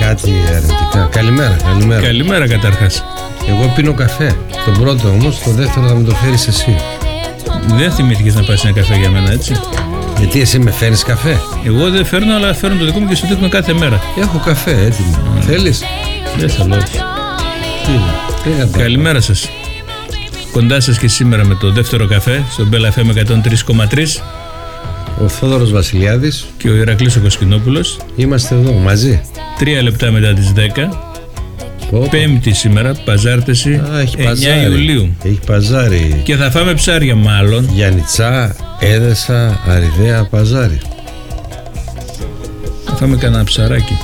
κάτι αρνητικά. Καλημέρα. Καλημέρα καταρχάς. Εγώ πίνω καφέ. Τον πρώτο όμως, το δεύτερο θα μου το φέρεις εσύ. Δεν θυμήθηκες να πάρεις ένα καφέ για μένα, έτσι? Γιατί εσύ με φέρνεις καφέ? Εγώ δεν φέρνω, αλλά φέρνω το δικό μου και σου δείχνω κάθε μέρα. Έχω καφέ έτοιμο. Θέλεις? Δεν θέλω, όχι. Καλημέρα σας. Κοντά σας και σήμερα με το δεύτερο καφέ στον Bella FM 103,3. Ο Θόδωρος Βασιλιάδης και ο Ηρακλής ο Κοσκινόπουλος. Είμαστε εδώ μαζί. 3 λεπτά μετά τις 10. Πέμπτη σήμερα, παζάρτεση, 9 Ιουλίου. Έχει παζάρι. Και θα φάμε ψάρια μάλλον. Γιαννιτσά, Έδεσα, Αριδαία, παζάρι. Θα φάμε κανένα ψαράκι.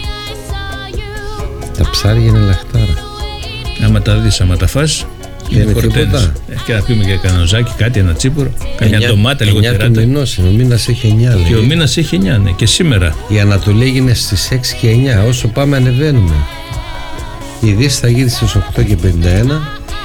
Τα ψάρια είναι λαχτάρα. Άμα τα δεις, άμα τα φας, είναι κορτένες. Και θα πιούμε και κανένα ζάκι, κάτι, ένα τσίπουρο, καμιά ντομάτα, λίγο τυράτα. 9 του μηνός, ο μήνας έχει 9, λέει. Και ο μήνας έχει 9, ναι, και σήμερα. Η Ανατολή έγινε στις 6 και 9. Όσο πάμε ανεβαίνουμε. Η Δύση θα γίνει στις 8 και 51.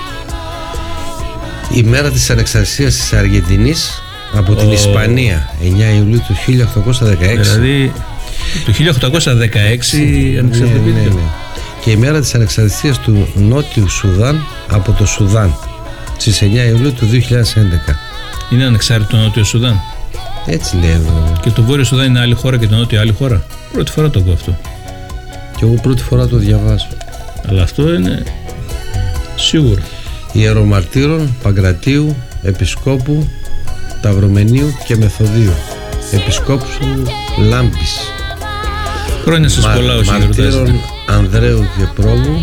Η μέρα της ανεξαρτησίας της Αργεντινής από την Ισπανία, 9 Ιουλίου του 1816. Δηλαδή το 1816 ανεξαρτητοποιήθηκε. Ναι. Και η μέρα της ανεξαρτησίας του Νότιου Σουδάν από το Σουδάν στις 9 Ιουλίου του 2011. Είναι ανεξάρτητο το Νότιο Σουδάν? Έτσι λέει εδώ. Και το Βόρειο Σουδάν είναι άλλη χώρα και το Νότιο άλλη χώρα? Πρώτη φορά το ακούω αυτό. Και εγώ πρώτη φορά το διαβάζω. Αλλά αυτό είναι σίγουρο. Ιερομαρτύρων Παγκρατίου, Επισκόπου Ταυρομενίου και Μεθοδίου, Επισκόπου Λάμπης. Χρόνια σας πολλά όσοι Μαρτύρων Ανδρέου και Πρόβου.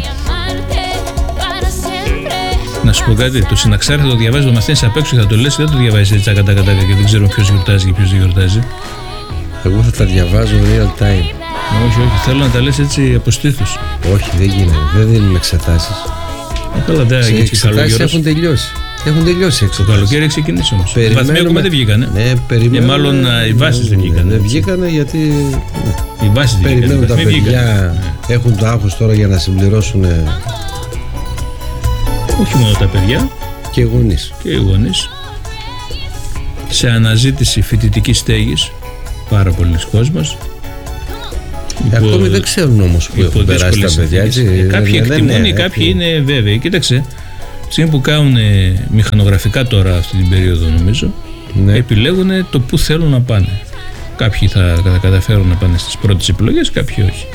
Να σου πω κάτι, το συναξάρι το διαβάζει, το μαθαίνεις απ' έξω και θα το λες, δεν το διαβάζεις έτσι ακατακατάκα και δεν ξέρουμε ποιος γιορτάζει και ποιος δεν γιορτάζει. Εγώ θα τα διαβάζω real time. Όχι, θέλω να τα λες έτσι από στήθους. Όχι, δεν γίνεται, δεν δίνουμε εξετάσεις. Οι εξετάσεις έχουν τελειώσει. Έχουν τελειώσει εξετάσεις. Το καλοκαίρι έχει ξεκινήσει όμως. Οι βαθμοί ακόμα δεν βγήκανε. Ναι, περιμένουμε. Και μάλλον οι βάσεις δεν βγήκανε. Δεν βγήκανε γιατί. Οι βάσεις δεν βγήκανε. Περιμένουν τα παιδιά. Έχουν το άγχος τώρα για να συμπληρώσουν. Όχι μόνο τα παιδιά. Και οι γονείς. Και οι γονείς. Σε αναζήτηση φοιτητικής στέγης. Πάρα πολλοί κόσμος. Ακόμη δεν ξέρουν όμως που έχουν περάσει τα παιδιά, έτσι. Κάποιοι εκτιμούν, κάποιοι είναι βέβαιοι. Κοίταξε, στιγμή που κάνουν μηχανογραφικά τώρα αυτή την περίοδο, νομίζω, επιλέγουν το που θέλουν να πάνε. Κάποιοι θα καταφέρουν να πάνε στις πρώτες επιλογές, κάποιοι όχι.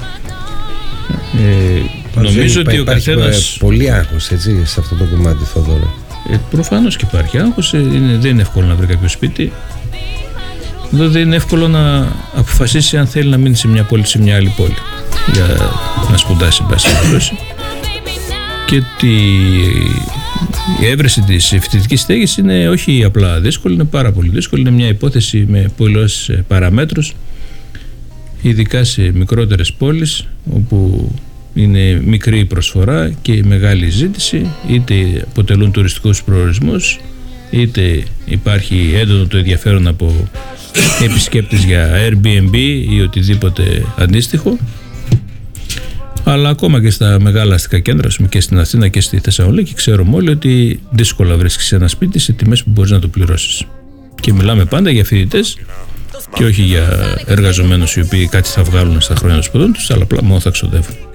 Νομίζω ότι ο καθένας. Πολύ άγχος, έτσι, σε αυτό το κομμάτι, Θόδωρο. Προφανώς και υπάρχει άγχος. Δεν είναι εύκολο να βρει κάποιο σπίτι. Εδώ δεν είναι εύκολο να αποφασίσει αν θέλει να μείνει σε μια πόλη ή σε μια άλλη πόλη για να σπουδάσει, εν πάση περιπτώσει. Και ότι η έβρεση της φοιτητικής στέγης είναι όχι απλά δύσκολη, είναι πάρα πολύ δύσκολη. Είναι μια υπόθεση με πολλές παραμέτρους, ειδικά σε μικρότερες πόλεις όπου είναι μικρή η προσφορά και μεγάλη ζήτηση, είτε αποτελούν τουριστικούς προορισμούς, είτε υπάρχει έντονο το ενδιαφέρον από επισκέπτες για Airbnb ή οτιδήποτε αντίστοιχο. Αλλά ακόμα και στα μεγάλα αστικά κέντρα, και στην Αθήνα και στη Θεσσαλονίκη, ξέρουμε όλοι ότι δύσκολα βρίσκεις ένα σπίτι σε τιμές που μπορείς να το πληρώσεις. Και μιλάμε πάντα για φοιτητές και όχι για εργαζομένους οι οποίοι κάτι θα βγάλουν στα χρόνια των σπουδών τους, αλλά απλά μόνο θα ξοδεύουν.